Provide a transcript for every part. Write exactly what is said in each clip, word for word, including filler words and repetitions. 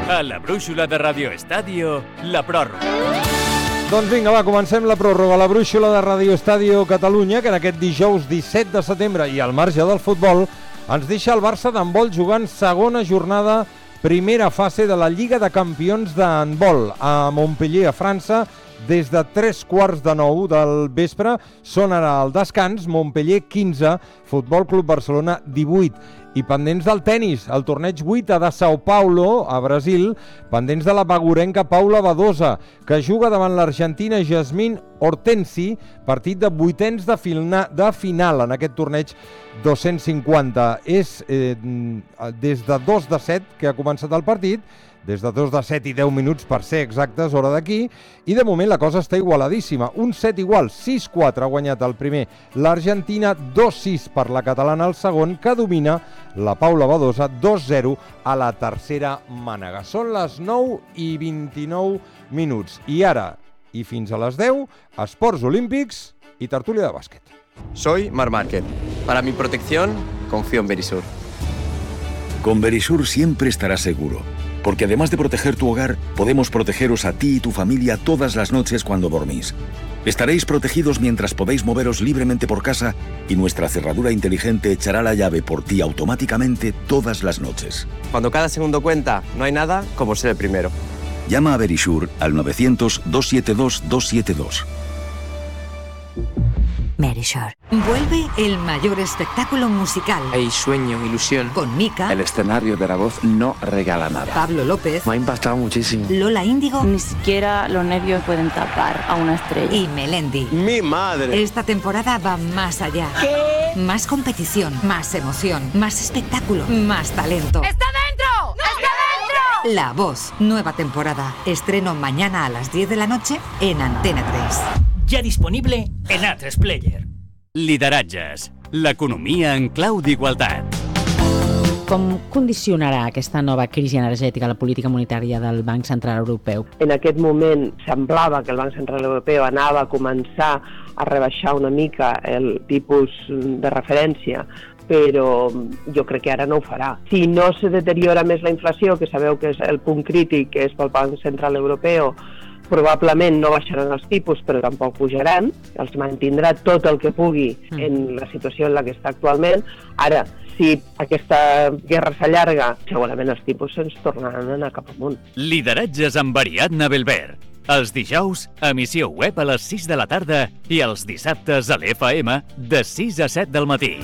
A la brúixola de Radio Estadio, la pròrroga. Doncs vinga, va, comencem la pròrroga. La brúixola de Radio Estadio Catalunya, que en aquest dijous disset de setembre i al marge del futbol, ens deixa el Barça d'handbol jugant segona jornada, primera fase de la Lliga de Campions d'handbol a Montpellier, a França, des de tres quarts de nou del vespre. Són ara al descans, Montpellier quinze, Futbol Club Barcelona divuit. I pendents del tennis, el torneig vuit de São Paulo, a Brasil, pendents de la bagurenca Paula Badosa, que juga davant l'argentina Yasmine Hortensi, partit de vuitens de, filna, de final en aquest torneig dos-cents cinquanta. És eh, des de dos de set que ha començat el partit, des de dos de set i deu minuts per ser exactes, hora d'aquí, i de moment la cosa està igualadíssima. Un set igual, sis quatre ha guanyat el primer l'Argentina, dos sis per la catalana el segon, que domina la Paula Badosa, dos zero a la tercera mànega. Són les nou i vint-i-nou minuts. I ara, i fins a les deu, esports olímpics i tertúlia de bàsquet. Soy Marc Márquez. Para mi protección, confío en Verisur. Con Verisur siempre estarás seguro. Porque además de proteger tu hogar, podemos protegeros a ti y tu familia todas las noches cuando dormís. Estaréis protegidos mientras podéis moveros libremente por casa y nuestra cerradura inteligente echará la llave por ti automáticamente todas las noches. Cuando cada segundo cuenta, no hay nada como ser el primero. Llama a Verisur al novecientos, dos siete dos, dos siete dos. Verisur. Vuelve el mayor espectáculo musical. Hay sueño, ilusión. Con Mika. El escenario de la voz no regala nada. Pablo López. Me ha impactado muchísimo. Lola Índigo. Ni siquiera los nervios pueden tapar a una estrella. Y Melendi. ¡Mi madre! Esta temporada va más allá. ¿Qué? Más competición, más emoción, más espectáculo, más talento. ¡Está dentro! ¡No! ¡Está dentro! La Voz, nueva temporada. Estreno mañana a las diez de la noche en Antena tres. Ja disponible en A tres Player. Lideratges. L'economia en clau d'igualtat. Com condicionarà aquesta nova crisi energètica la política monetària del Banc Central Europeu? En aquest moment semblava que el Banc Central Europeu anava a començar a rebaixar una mica el tipus de referència, però jo crec que ara no ho farà. Si no se deteriora més la inflació, que sabeu que és el punt crític, que és pel Banc Central Europeu, probablement no baixaran els tipus, però tampoc pujaran, els mantindrà tot el que pugui en la situació en la que està actualment. Ara, si aquesta guerra s'allarga, segurament els tipus se'ns tornaran a anar cap amunt. Lideratges amb Ariadna Belver. Els dijous, emissió web a les sis de la tarda i els dissabtes a l'F M de sis a set del matí.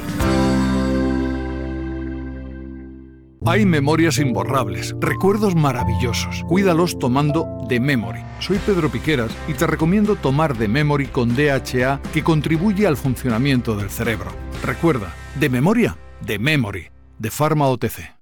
Hay memorias imborrables, recuerdos maravillosos. Cuídalos tomando The Memory. Soy Pedro Piqueras y te recomiendo tomar The Memory con D H A, que contribuye al funcionamiento del cerebro. Recuerda, de memoria, The Memory, de Pharma O T C.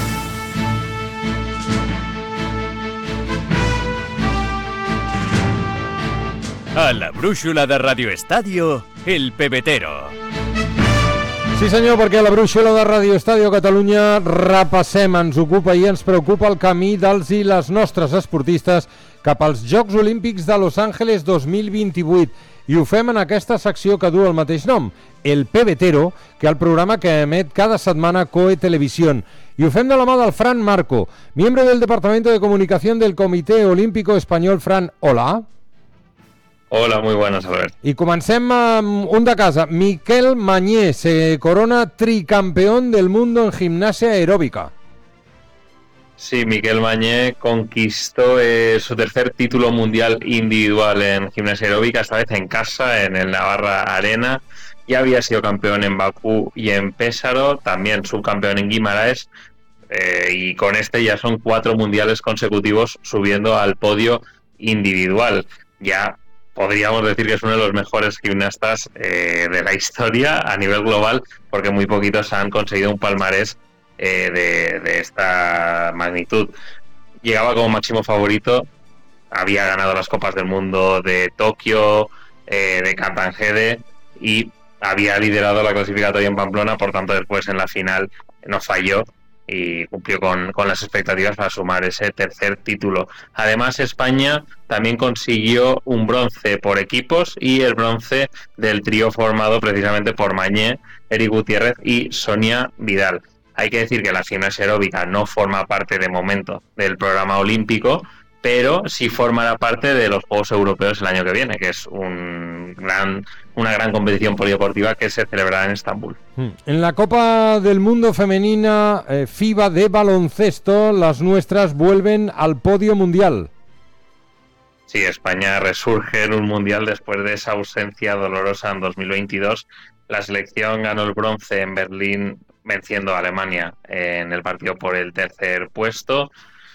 A la brúixola de Radio Estadio, el pebetero. Sí senyor, perquè a la brúixola de Radio Estadio Catalunya repassem, ens ocupa i ens preocupa el camí dels i les nostres esportistes cap als Jocs Olímpics de Los Angeles dos mil vint-i-vuit. I ho fem en aquesta secció que du el mateix nom, el Pebetero, que és el programa que emet cada setmana Coe Televisión. Y ho fem de la mà del Fran Marco, miembro del Departamento de Comunicación del Comité Olímpico Español. Fran, hola. Hola, muy buenas, Albert. I comencem amb un de casa. Miquel Mañé se corona tricampeón del mundo en gimnasia aeróbica. Sí, Miquel Mañé conquistó eh, su tercer título mundial individual en gimnasia aeróbica, esta vez en casa, en el Navarra Arena. Ya había sido campeón en Bakú y en Pésaro, también subcampeón en Guimaraes, eh, y con este ya son cuatro mundiales consecutivos subiendo al podio individual. Ya podríamos decir que es uno de los mejores gimnastas eh, de la historia a nivel global, porque muy poquitos han conseguido un palmarés eh, de, de esta magnitud. Llegaba como máximo favorito, había ganado las Copas del Mundo de Tokio, eh, de Copenhague, y había liderado la clasificatoria en Pamplona, por tanto después en la final no falló y cumplió con, con las expectativas para sumar ese tercer título. Además, España también consiguió un bronce por equipos y el bronce del trío formado precisamente por Mañé, Eric Gutiérrez y Sonia Vidal. Hay que decir que la gimnasia aeróbica no forma parte de momento del programa olímpico, pero sí formará parte de los Juegos Europeos el año que viene, que es un gran, una gran competición polideportiva que se celebrará en Estambul. En la Copa del Mundo Femenina eh, FIBA de baloncesto, las nuestras vuelven al podio mundial. Sí, España resurge en un mundial después de esa ausencia dolorosa en dos mil veintidós. La selección ganó el bronce en Berlín venciendo a Alemania en el partido por el tercer puesto.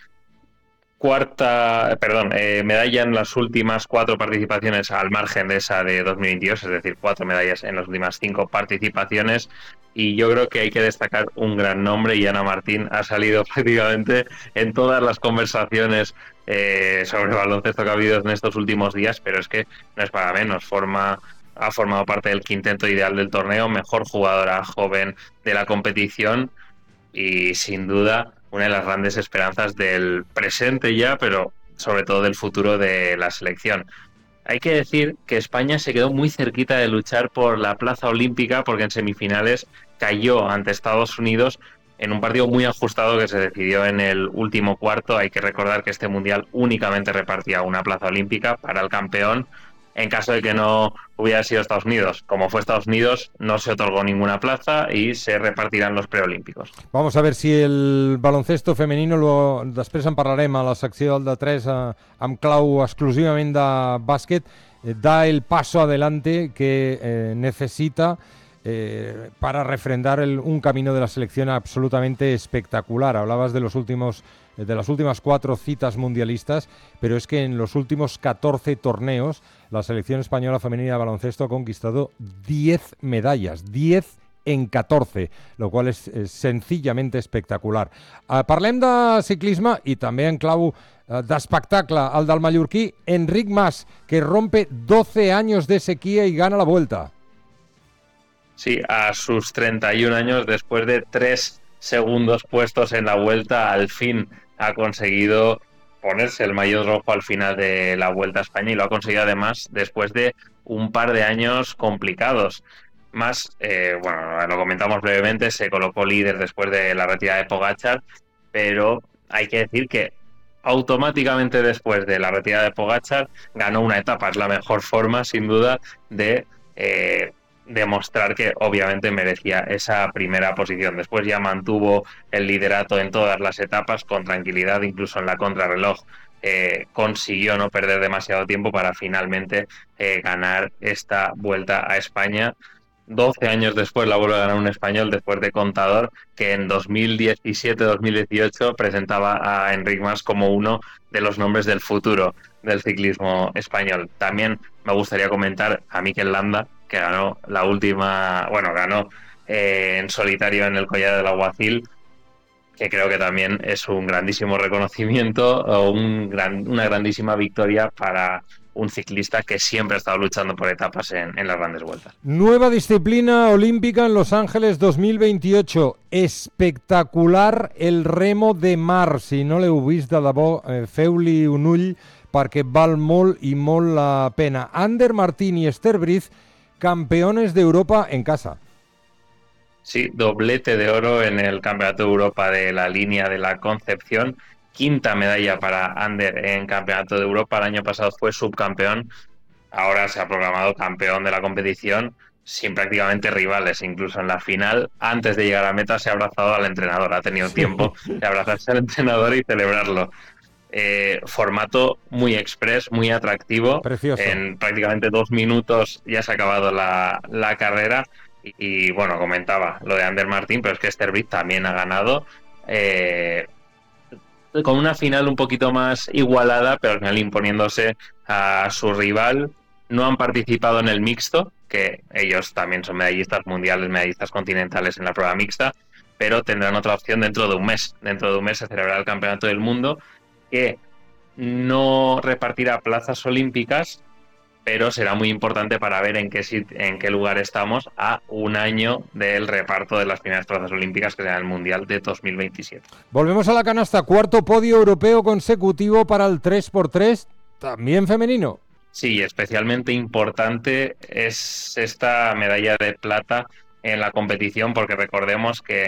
Cuarta, perdón, eh, medalla en las últimas cuatro participaciones al margen de esa de dos mil veintidós, es decir, cuatro medallas en las últimas cinco participaciones. Y yo creo que hay que destacar un gran nombre, y Ana Martín ha salido prácticamente en todas las conversaciones eh, sobre baloncesto que ha habido en estos últimos días, pero es que no es para menos, forma... ha formado parte del quinteto ideal del torneo, mejor jugadora joven de la competición y sin duda una de las grandes esperanzas del presente ya, pero sobre todo del futuro de la selección. Hay que decir que España se quedó muy cerquita de luchar por la plaza olímpica porque en semifinales cayó ante Estados Unidos en un partido muy ajustado que se decidió en el último cuarto. Hay que recordar que este mundial únicamente repartía una plaza olímpica para el campeón. En caso de que no hubiera sido Estados Unidos, como fue Estados Unidos, no se otorgó ninguna plaza y se repartirán los preolímpicos. Vamos a ver si el baloncesto femenino, lo, després en parlarem a la secció del de tres eh, amb clau exclusivament de bàsquet, eh, da el paso adelante que eh, necesita eh, para refrendar el, un camino de la selección absolutamente espectacular. Hablabas de los últimos de las últimas cuatro citas mundialistas, pero es que en los últimos catorce torneos la selección española femenina de baloncesto ha conquistado diez medallas, diez en catorce, lo cual és, és senzillament espectacular. Uh, parlem de ciclisme i també en clau uh, d'espectacle, el del mallorquí Enric Mas, que rompe doce años de sequía y gana la Vuelta. Sí, a sus treinta y un años, después de tres segundos puestos en la Vuelta, al fin ha conseguido ponerse el maillot rojo al final de la Vuelta a España, y lo ha conseguido además después de un par de años complicados. Más, eh, bueno, lo comentamos brevemente, se colocó líder después de la retirada de Pogačar, pero hay que decir que automáticamente después de la retirada de Pogačar ganó una etapa. Es la mejor forma, sin duda, de eh, demostrar que obviamente merecía esa primera posición. Después ya mantuvo el liderato en todas las etapas con tranquilidad, incluso en la contrarreloj eh, consiguió no perder demasiado tiempo para finalmente eh, ganar esta Vuelta a España. doce años después la vuelve a ganar un español, después de Contador, que en dos mil diecisiete dos mil dieciocho presentaba a Enric Mas como uno de los nombres del futuro del ciclismo español. También me gustaría comentar a Mikel Landa, que ganó la última, bueno, ganó eh, en solitario en el Collado del Alguacil, que creo que también es un grandísimo reconocimiento o un gran, una grandísima victoria para un ciclista que siempre ha estado luchando por etapas en, en las grandes vueltas. Nueva disciplina olímpica en Los Ángeles dos mil veintiocho. Espectacular el remo de mar. Si no l'heu vist de debò, eh, feu-li un ull perquè val molt i molt la pena. Ander Martín y Esther Briz, campeones de Europa en casa. Sí, doblete de oro en el Campeonato de Europa de la línea de la Concepción. Quinta medalla para Ander en Campeonato de Europa. El año pasado fue subcampeón. Ahora se ha proclamado campeón de la competición sin prácticamente rivales. Incluso en la final, antes de llegar a meta, se ha abrazado al entrenador. Ha tenido tiempo de abrazarse al entrenador y celebrarlo. Eh, formato muy express, muy atractivo. Precioso. En prácticamente dos minutos ya se ha acabado la, la carrera. Y, y bueno, comentaba lo de Ander Martín, pero es que Esther Briz también ha ganado. Eh, con una final un poquito más igualada, pero al final imponiéndose a su rival. No han participado en el mixto, que ellos también son medallistas mundiales, medallistas continentales en la prueba mixta, pero tendrán otra opción dentro de un mes. Dentro de un mes se celebrará el Campeonato del Mundo, que no repartirá plazas olímpicas, pero será muy importante para ver en qué, en qué lugar estamos a un año del reparto de las primeras plazas olímpicas, que será el Mundial de dos mil veintisiete. Volvemos a la canasta. Cuarto podio europeo consecutivo para el tres por tres, también femenino. Sí, especialmente importante es esta medalla de plata en la competición, porque recordemos que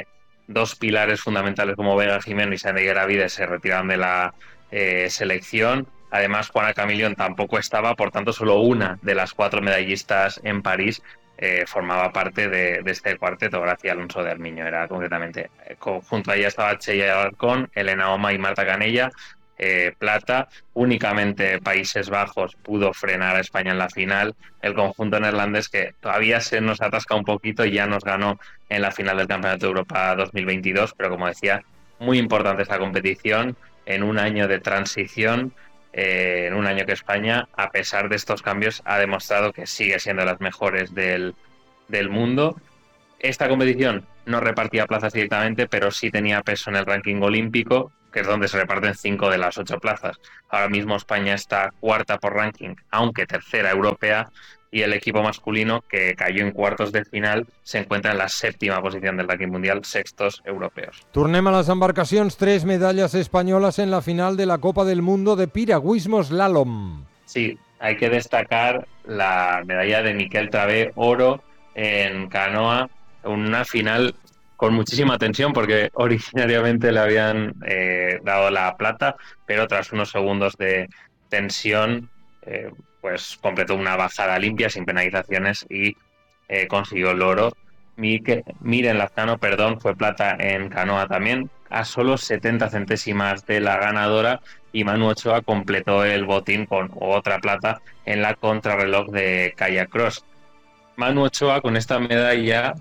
dos pilares fundamentales como Vega Jimeno y Sandy Gravide se retiraron de la eh, selección. Además, Juana Camilión tampoco estaba, por tanto, solo una de las cuatro medallistas en París eh, formaba parte de, de este cuarteto. Gracia Alonso de Armiño era concretamente. Eh, junto a ella estaba Cheya Alarcón, Elena Oma y Marta Canella. Eh, plata. Únicamente Países Bajos pudo frenar a España en la final. El conjunto neerlandés, que todavía se nos atasca un poquito, ya nos ganó en la final del Campeonato de Europa dos mil veintidós, pero como decía, muy importante esta competición en un año de transición, eh, en un año que España, a pesar de estos cambios, ha demostrado que sigue siendo de las mejores del, del mundo. Esta competición no repartía plazas directamente, pero sí tenía peso en el ranking olímpico, que es donde se reparten cinco de las ocho plazas. Ahora mismo España está cuarta por ranking, aunque tercera europea, y el equipo masculino, que cayó en cuartos de final, se encuentra en la séptima posición del ranking mundial, sextos europeos. Tornem a les embarcacions, tres medallas españolas en la final de la Copa del Mundo de piragüismo slalom. Sí, hay que destacar la medalla de Miquel Travé, oro en canoa, una final con muchísima tensión porque originariamente le habían eh, dado la plata, pero tras unos segundos de tensión eh, pues completó una bajada limpia sin penalizaciones y eh, consiguió el oro. Mique, Miren Lazcano, perdón, fue plata en canoa también, a solo setenta centésimas de la ganadora, y Manu Ochoa completó el botín con otra plata en la contrarreloj de kayak cross. Manu Ochoa con esta medalla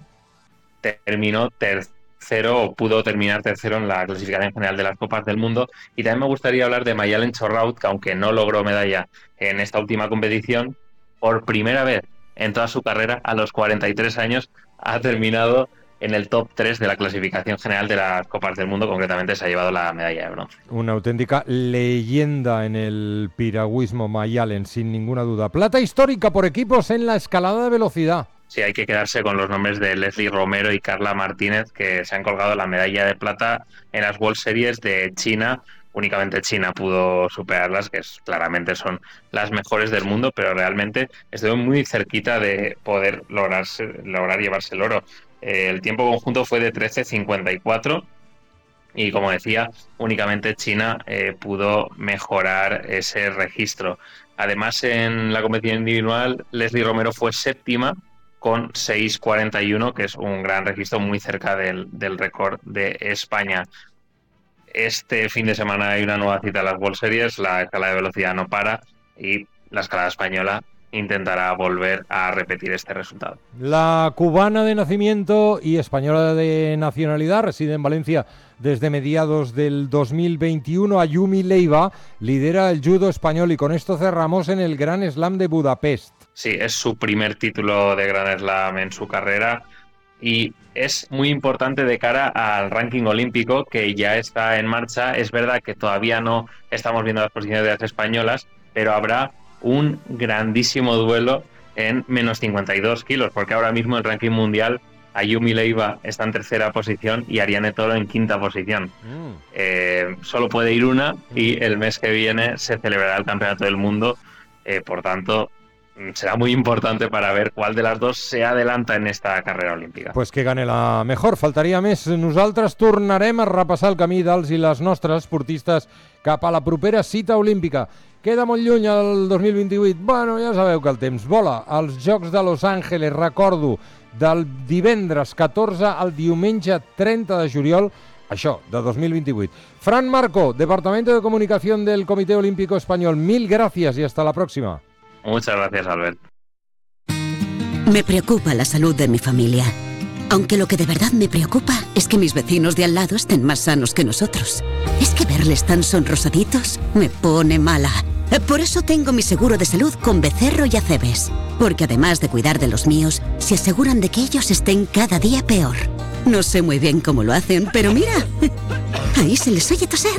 terminó tercero, o pudo terminar tercero en la clasificación general de las Copas del Mundo. Y también me gustaría hablar de Mayalen Chorraut, que aunque no logró medalla en esta última competición, por primera vez en toda su carrera, a los cuarenta y tres años, ha terminado en el top tres de la clasificación general de las Copas del Mundo. Concretamente se ha llevado la medalla de bronce. Una auténtica leyenda en el piragüismo, Mayalen, sin ninguna duda. Plata histórica por equipos en la escalada de velocidad. Sí, hay que quedarse con los nombres de Leslie Romero y Carla Martínez, que se han colgado la medalla de plata en las World Series de China. Únicamente China pudo superarlas, que es, claramente son las mejores del mundo, pero realmente estuvo muy cerquita de poder lograrse, lograr llevarse el oro. Eh, el tiempo conjunto fue de trece cincuenta y cuatro y, como decía, únicamente China eh, pudo mejorar ese registro. Además, en la competición individual, Leslie Romero fue séptima con seis cuarenta y uno, que es un gran registro muy cerca del, del récord de España. Este fin de semana hay una nueva cita a las World Series, la escalada de velocidad no para y la escalada española intentará volver a repetir este resultado. La cubana de nacimiento y española de nacionalidad reside en Valencia desde mediados del dos mil veintiuno. Ayumi Leiva lidera el judo español y con esto cerramos en el Grand Slam de Budapest. Sí, es su primer título de Grand Slam en su carrera y es muy importante de cara al ranking olímpico que ya está en marcha. Es verdad que todavía no estamos viendo las posiciones de las españolas, pero habrá un grandísimo duelo en menos cincuenta y dos kilos, porque ahora mismo el ranking mundial Ayumi Leiva está en tercera posición y Ariane Toro en quinta posición. Mm. Eh, solo puede ir una y el mes que viene se celebrará el Campeonato del Mundo, eh, por tanto será muy importante para ver cuál de las dos se adelanta en esta carrera olímpica. Pues que gane la mejor, faltaria més. Nosaltres tornarem a repassar el camí dels i les nostres esportistes cap a la propera cita olímpica. Queda molt lluny el dos mil vint-i-vuit. Bueno, ja sabeu que el temps vola. Els Jocs de Los Angeles, recordo, del divendres catorze al diumenge trenta de juliol, això, de dos mil vint-i-vuit. Fran Marco, Departamento de Comunicación del Comité Olímpico Español, mil gracias y hasta la próxima. Muchas gracias, Albert. Me preocupa la salud de mi familia. Aunque lo que de verdad me preocupa es que mis vecinos de al lado estén más sanos que nosotros. Es que verles tan sonrosaditos me pone mala. Por eso tengo mi seguro de salud con Becerro y Acebes. Porque además de cuidar de los míos, se aseguran de que ellos estén cada día peor. No sé muy bien cómo lo hacen, pero mira, ahí se les oye toser.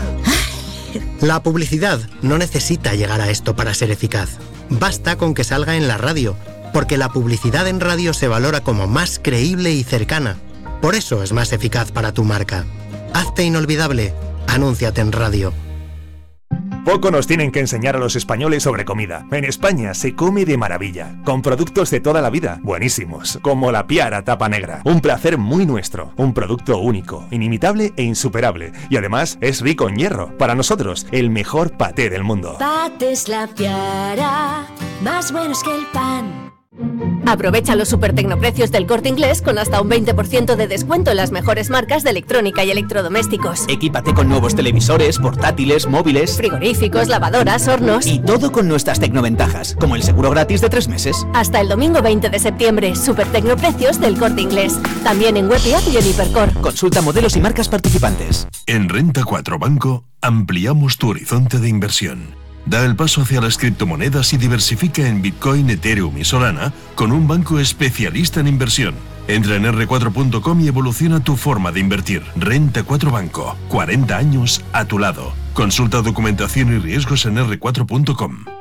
La publicidad no necesita llegar a esto para ser eficaz. Basta con que salga en la radio, porque la publicidad en radio se valora como más creíble y cercana. Por eso es más eficaz para tu marca. Hazte inolvidable. Anúnciate en radio. Poco nos tienen que enseñar a los españoles sobre comida. En España se come de maravilla, con productos de toda la vida, buenísimos, como la Piara Tapa Negra. Un placer muy nuestro, un producto único, inimitable e insuperable. Y además es rico en hierro. Para nosotros, el mejor paté del mundo. Patés La Piara, más buenos que el pan. Aprovecha los super tecnoprecios del Corte Inglés con hasta un veinte por ciento de descuento en las mejores marcas de electrónica y electrodomésticos. Equípate con nuevos televisores, portátiles, móviles, frigoríficos, lavadoras, hornos. Y todo con nuestras tecnoventajas, como el seguro gratis de tres meses. Hasta el domingo veinte de septiembre, super tecnoprecios del Corte Inglés. También en web y app y en Hipercor. Consulta modelos y marcas participantes. En Renta cuatro Banco ampliamos tu horizonte de inversión. Da el paso hacia las criptomonedas y diversifica en Bitcoin, Ethereum y Solana con un banco especialista en inversión. Entra en erre cuatro punto com y evoluciona tu forma de invertir. Renta cuatro Banco, cuarenta años a tu lado. Consulta documentación y riesgos en erre cuatro punto com.